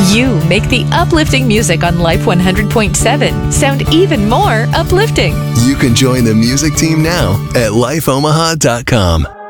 You make the uplifting music on Life 100.7 sound even more uplifting. You can join the music team now at lifeomaha.com.